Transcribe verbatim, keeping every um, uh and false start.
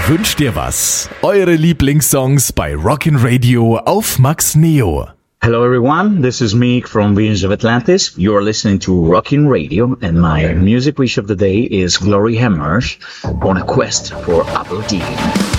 Wünsch dir was? Eure Lieblingssongs bei Rockin' Radio auf Max Neo. Hello everyone, this is Meek from Visions of Atlantis. You're listening to Rockin' Radio and my music wish of the day is Glory Hammers on a quest for Aberdeen.